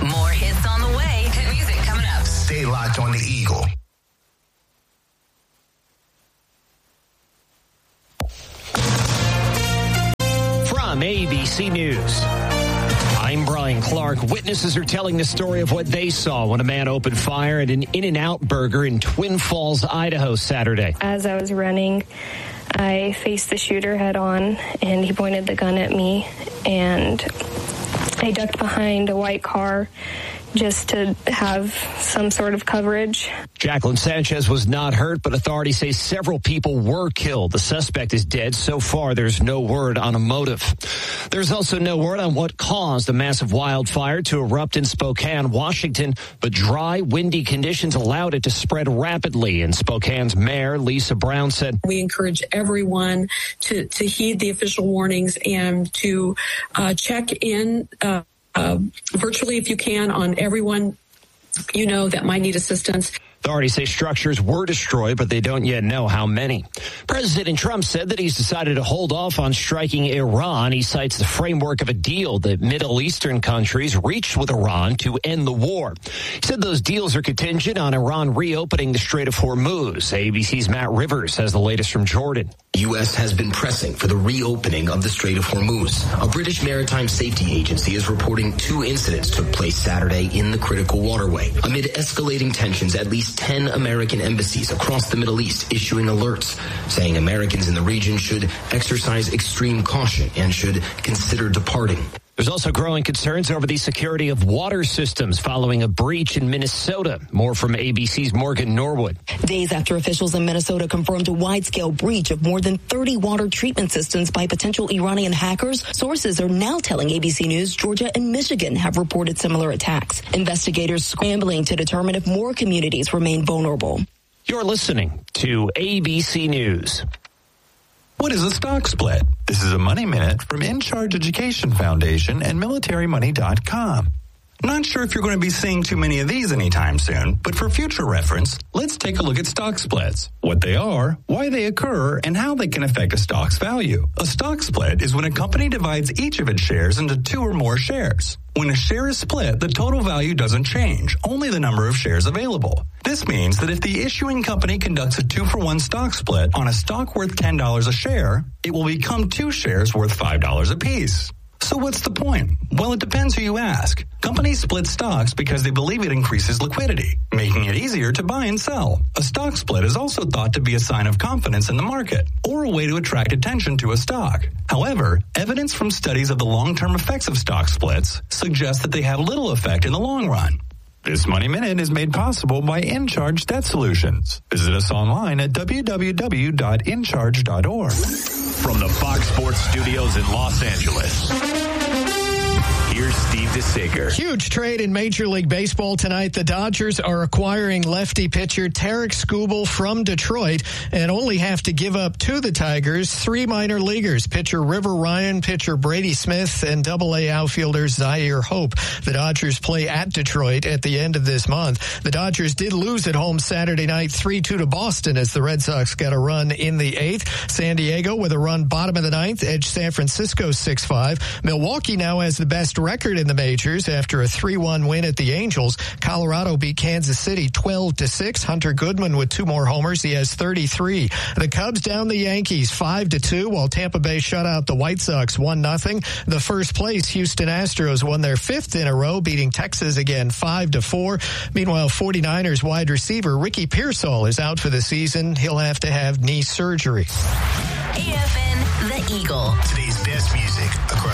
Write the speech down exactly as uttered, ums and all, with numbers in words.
More hits on the way. Hit music coming up. Stay locked on the Eagle. From A B C News, I'm Brian Clark. Witnesses are telling the story of what they saw when a man opened fire at an In-N-Out burger in Twin Falls, Idaho, Saturday. As I was running, I faced the shooter head on, and he pointed the gun at me, and I ducked behind a white car just to have some sort of coverage. Jacqueline Sanchez was not hurt, but authorities say several people were killed. The suspect is dead. So far, there's no word on a motive. There's also no word on what caused a massive wildfire to erupt in Spokane, Washington, but dry, windy conditions allowed it to spread rapidly. And Spokane's mayor, Lisa Brown, said, "We encourage everyone to, to heed the official warnings and to uh, check in uh, uh, virtually if you can on everyone you know that might need assistance." Authorities say structures were destroyed, but they don't yet know how many. President Trump said that he's decided to hold off on striking Iran. He cites the framework of a deal that Middle Eastern countries reached with Iran to end the war. He said those deals are contingent on Iran reopening the Strait of Hormuz. A B C's Matt Rivers has the latest from Jordan. The U S has been pressing for the reopening of the Strait of Hormuz. A British maritime safety agency is reporting two incidents took place Saturday in the critical waterway. Amid escalating tensions, at least ten American embassies across the Middle East issuing alerts, saying Americans in the region should exercise extreme caution and should consider departing. There's also growing concerns over the security of water systems following a breach in Minnesota. More from A B C's Morgan Norwood. Days after officials in Minnesota confirmed a wide-scale breach of more than thirty water treatment systems by potential Iranian hackers, sources are now telling A B C News Georgia and Michigan have reported similar attacks. Investigators scrambling to determine if more communities remain vulnerable. You're listening to A B C News. What is a stock split? This is a Money Minute from In Charge Education Foundation and military money dot com. Not sure if you're going to be seeing too many of these anytime soon, but for future reference, let's take a look at stock splits, what they are, why they occur, and how they can affect a stock's value. A stock split is when a company divides each of its shares into two or more shares. When a share is split, the total value doesn't change, only the number of shares available. This means that if the issuing company conducts a two-for-one stock split on a stock worth ten dollars a share, it will become two shares worth five dollars apiece. So what's the point? Well, it depends who you ask. Companies split stocks because they believe it increases liquidity, making it easier to buy and sell. A stock split is also thought to be a sign of confidence in the market or a way to attract attention to a stock. However, evidence from studies of the long-term effects of stock splits suggests that they have little effect in the long run. This Money Minute is made possible by In Charge Debt Solutions. Visit us online at w w w dot in charge dot org. From the Fox Sports Studios in Los Angeles, here's Steve DeSager. Huge trade in Major League Baseball tonight. The Dodgers are acquiring lefty pitcher Tarik Skubal from Detroit and only have to give up to the Tigers three minor leaguers, pitcher River Ryan, pitcher Brady Smith, and double-A outfielder Zaire Hope. The Dodgers play at Detroit at the end of this month. The Dodgers did lose at home Saturday night three two to Boston as the Red Sox got a run in the eighth. San Diego with a run bottom of the ninth edged San Francisco six five. Milwaukee now has the best record in the majors after a three one win at the Angels. Colorado beat Kansas City twelve to six. Hunter Goodman with two more homers. He has thirty-three. The Cubs down the Yankees five to two, while Tampa Bay shut out the White Sox one nothing. The first place Houston Astros won their fifth in a row, beating Texas again five to four. Meanwhile, 49ers wide receiver Ricky Pearsall is out for the season. He'll have to have knee surgery. A F N, The Eagle. Today's best music across